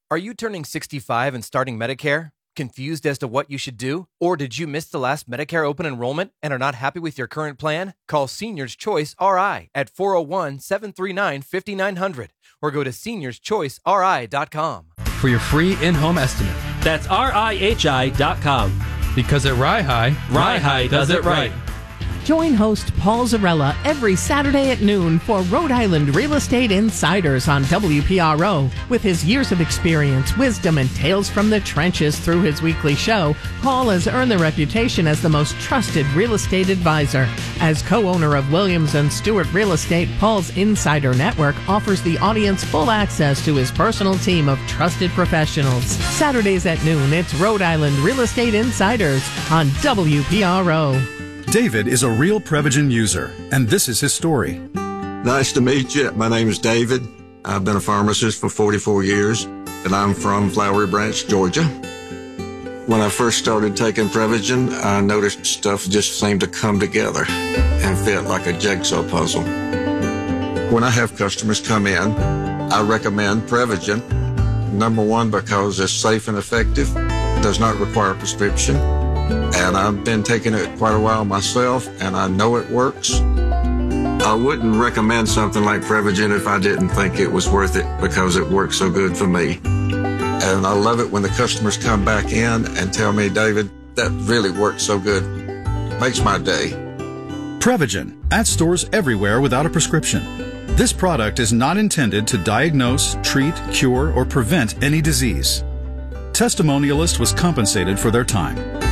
Are you turning 65 and starting Medicare? Confused as to what you should do? Or did you miss the last Medicare open enrollment and are not happy with your current plan? Call Seniors Choice RI at 401-739-5900 or go to seniorschoiceri.com. For your free in-home estimate. That's RIHI.com. Because at RIHI does it right. Join host Paul Zarella every Saturday at noon for Rhode Island Real Estate Insiders on WPRO. With his years of experience, wisdom, and tales from the trenches through his weekly show, Paul has earned the reputation as the most trusted real estate advisor. As co-owner of Williams & Stewart Real Estate, Paul's Insider Network offers the audience full access to his personal team of trusted professionals. Saturdays at noon, it's Rhode Island Real Estate Insiders on WPRO. David is a real Prevagen user, and this is his story. Nice to meet you. My name is David. I've been a pharmacist for 44 years, and I'm from Flowery Branch, Georgia. When I first started taking Prevagen, I noticed stuff just seemed to come together and fit like a jigsaw puzzle. When I have customers come in, I recommend Prevagen. Number one, because it's safe and effective, does not require a prescription. And I've been taking it quite a while myself, and I know it works. I wouldn't recommend something like Prevagen if I didn't think it was worth it because it works so good for me. And I love it when the customers come back in and tell me, David, that really works so good. Makes my day. Prevagen, at stores everywhere without a prescription. This product is not intended to diagnose, treat, cure, or prevent any disease. Testimonialist was compensated for their time.